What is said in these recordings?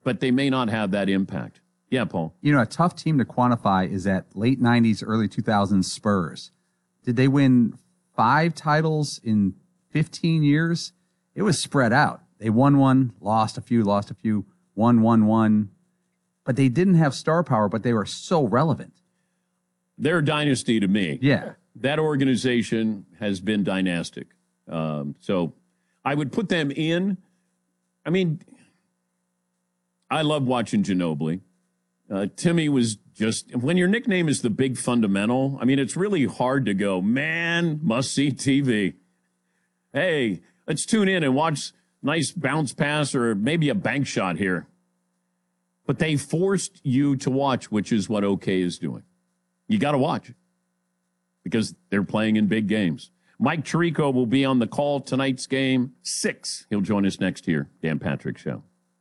but they may not have that impact. Yeah, Paul. You know, a tough team to quantify is that late 90s, early 2000s Spurs. Did they win 5 titles in 15 years? It was spread out. They won one, lost a few, won. But they didn't have star power, but they were so relevant. They're a dynasty to me. Yeah. That organization has been dynastic. So I would put them in. I mean, I love watching Ginobili. Timmy was just, when your nickname is the big fundamental, I mean, it's really hard to go, man, must-see TV. Hey, let's tune in and watch nice bounce pass or maybe a bank shot here. But they forced you to watch, which is what OK is doing. You got to watch because they're playing in big games. Mike Tirico will be on the call tonight's game, 6. He'll join us next year. Dan Patrick Show.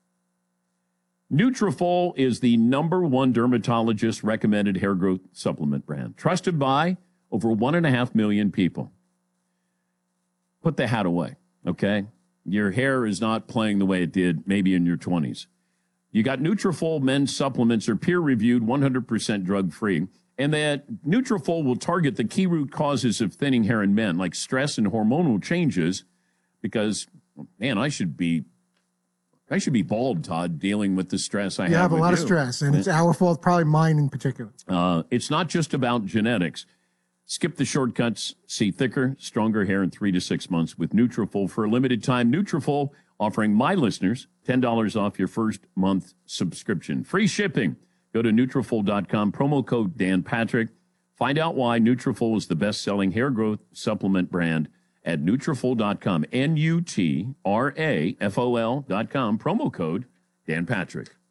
Nutrafol is the #1 dermatologist-recommended hair growth supplement brand, trusted by over 1.5 million people. Put the hat away, okay? Your hair is not playing the way it did maybe in your 20s. You got Nutrafol men's supplements are peer-reviewed, 100% drug-free, and that Nutrafol will target the key root causes of thinning hair in men, like stress and hormonal changes, because, man, I should be bald, Todd, dealing with the stress I have. You have a lot of stress, and it's our fault, probably mine in particular. It's not just about genetics. Skip the shortcuts. See thicker, stronger hair in 3 to 6 months with Nutrafol. For a limited time, Nutrafol offering my listeners $10 off your first month subscription. Free shipping. Go to Nutrafol.com, promo code Dan Patrick. Find out why Nutrafol is the best-selling hair growth supplement brand at Nutrafol.com, Nutrafol.com, promo code Dan Patrick.